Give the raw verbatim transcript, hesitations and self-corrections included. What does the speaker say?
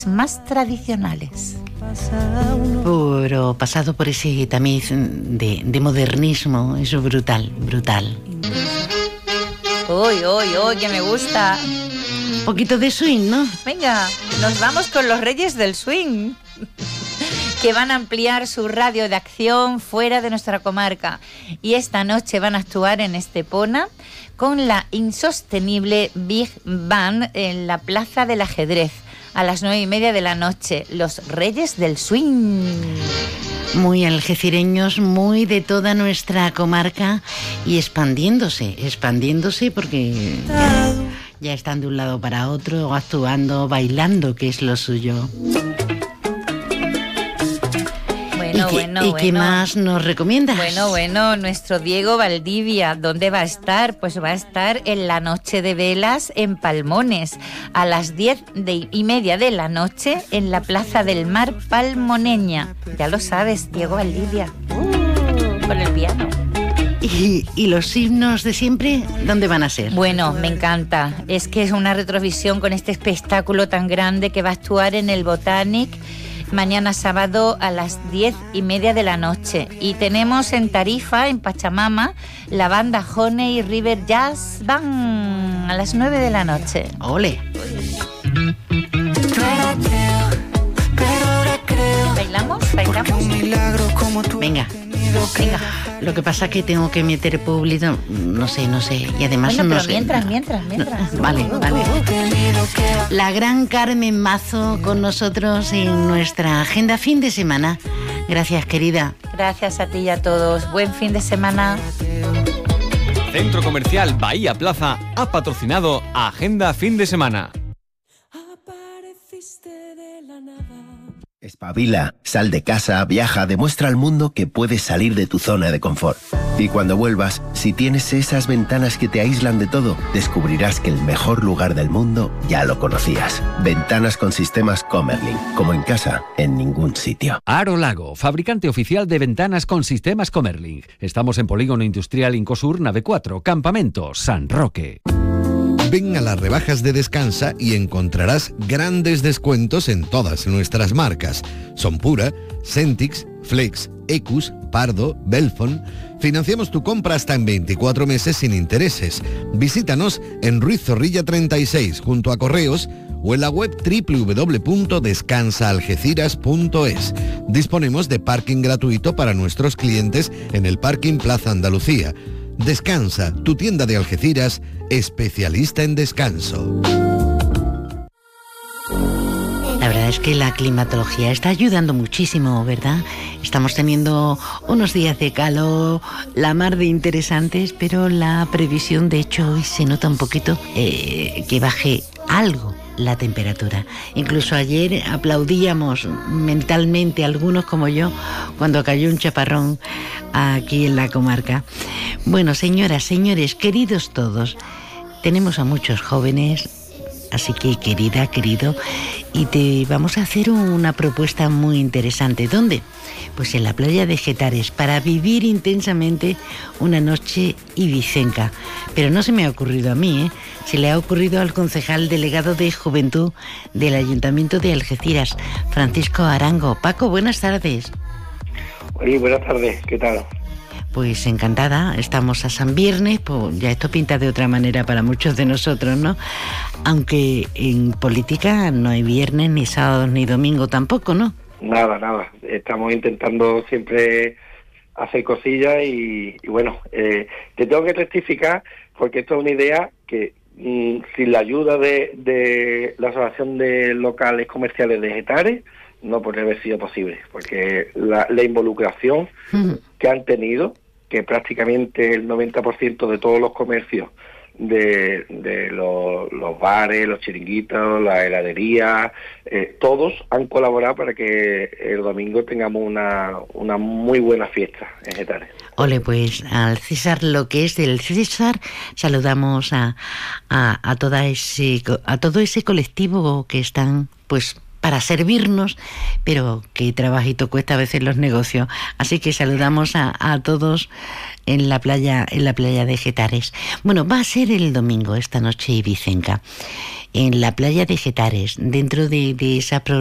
más tradicionales, pero pasado por ese tamiz de, de modernismo. Eso brutal, brutal. Uy, uy, uy, que me gusta. Un poquito de swing, ¿no? Venga, nos vamos con los Reyes del Swing, que van a ampliar su radio de acción fuera de nuestra comarca. Y esta noche van a actuar en Estepona con la insostenible Big Band en la Plaza del Ajedrez a las nueve y media de la noche. Los Reyes del Swing. Muy algecireños, muy de toda nuestra comarca y expandiéndose, expandiéndose porque ya, ya están de un lado para otro, actuando, bailando, que es lo suyo. Bueno, ¿Y qué, bueno, ¿y bueno. qué más nos recomiendas? Bueno, bueno, nuestro Diego Valdivia, ¿dónde va a estar? Pues va a estar en la Noche de Velas en Palmones, a las diez de, y media de la noche en la Plaza del Mar palmoneña. Ya lo sabes, Diego Valdivia, uh, con el piano. ¿Y, ¿Y los himnos de siempre, dónde van a ser? Bueno, me encanta. Es que es una retrovisión con este espectáculo tan grande que va a actuar en el Botanic mañana sábado a las diez y media de la noche. Y tenemos en Tarifa, en Pachamama, la banda Honey River Jazz Band a las nueve de la noche. ¡Ole! ¿Bailamos? ¿Bailamos? Venga. Venga. Lo que pasa es que tengo que meter público, no sé, no sé, y además bueno, no pero sé. mientras, mientras, mientras. Vale, vale. La gran Carmen Mazo con nosotros en nuestra agenda fin de semana. Gracias, querida. Gracias a ti y a todos. Buen fin de semana. Centro Comercial Bahía Plaza ha patrocinado Agenda Fin de Semana. Espabila, sal de casa, viaja, demuestra al mundo que puedes salir de tu zona de confort. Y cuando vuelvas, si tienes esas ventanas que te aíslan de todo, descubrirás que el mejor lugar del mundo ya lo conocías. Ventanas con sistemas Comerlin, como en casa, en ningún sitio. Aro Lago, fabricante oficial de ventanas con sistemas Comerlin. Estamos en Polígono Industrial Incosur, nave cuatro, Campamento, San Roque. Ven a las rebajas de Descansa y encontrarás grandes descuentos en todas nuestras marcas. Son Pura, Centix, Flex, Ecus, Pardo, Belfon. Financiamos tu compra hasta en veinticuatro meses sin intereses. Visítanos en Ruiz Zorrilla treinta y seis junto a Correos o en la web doble u doble u doble u punto descansa algeciras punto es. Disponemos de parking gratuito para nuestros clientes en el Parking Plaza Andalucía. Descansa, tu tienda de Algeciras, especialista en descanso. La verdad es que la climatología está ayudando muchísimo, ¿verdad? Estamos teniendo unos días de calor, la mar de interesantes, pero la previsión, de hecho, hoy se nota un poquito eh, que baje algo la temperatura. Incluso ayer aplaudíamos mentalmente, algunos como yo, cuando cayó un chaparrón aquí en la comarca. Bueno, señoras, señores, queridos todos, tenemos a muchos jóvenes, así que querida, querido, y te vamos a hacer una propuesta muy interesante. ¿Dónde? Pues en la playa de Getares, para vivir intensamente una noche ibicenca. Pero no se me ha ocurrido a mí, ¿eh? Se le ha ocurrido al concejal delegado de Juventud del Ayuntamiento de Algeciras, Francisco Arango. Paco, buenas tardes. Oye, buenas tardes, ¿qué tal? Pues encantada, estamos a San Viernes, pues ya esto pinta de otra manera para muchos de nosotros, ¿no? Aunque en política no hay viernes, ni sábados, ni domingo tampoco, ¿no? Nada, nada, estamos intentando siempre hacer cosillas y, y bueno, eh, te tengo que rectificar porque esto es una idea que mm, sin la ayuda de, de la Asociación de Locales Comerciales de Getares no podría haber sido posible, porque la, la involucración uh-huh. que han tenido, que prácticamente el noventa por ciento de todos los comercios, de, de los, los bares, los chiringuitos, las heladerías, eh, todos han colaborado para que el domingo tengamos una, una muy buena fiesta en Getares. Ole, pues al César lo que es del César, saludamos a, a, a, toda ese, a todo ese colectivo que están pues para servirnos, pero qué trabajito cuesta a veces los negocios. Así que saludamos a, a todos en la playa, en la playa de Getares. Bueno, va a ser el domingo, esta noche ibicenca, en la playa de Getares, dentro de, de esa